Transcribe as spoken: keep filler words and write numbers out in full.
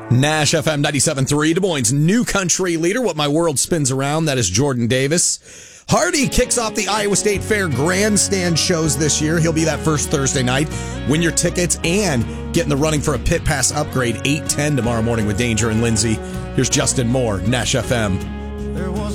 Nash F M ninety-seven point three, Des Moines' new country leader. What my world spins around, that is Jordan Davis. Hardy kicks off the Iowa State Fair grandstand shows this year. He'll be that first Thursday night. Win your tickets and get in the running for a pit pass upgrade eight ten tomorrow morning with Danger and Lindsay. Here's Justin Moore, Nash F M. There was